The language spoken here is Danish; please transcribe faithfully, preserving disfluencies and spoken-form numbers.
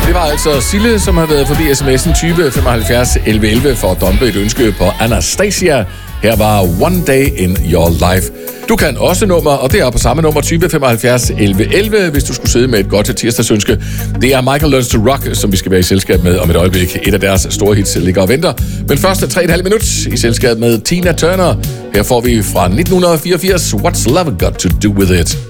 Det var altså Sille, som har været forbi sms'en tyve femoghalvfjerds elleve elleve for at dumpe et ønske på Anastasia. Her var One Day in Your Life. Du kan også nummer, og det er på samme nummer tyve femoghalvfjerds elleve elleve, hvis du skulle sidde med et godt tirsdagsønske. Det er Michael Learns to Rock, som vi skal være i selskab med om et øjeblik. Et af deres store hits ligger og venter. Men først tre komma fem minut i selskab med Tina Turner. Her får vi fra nitten fireogfirs What's Love Got to Do With It.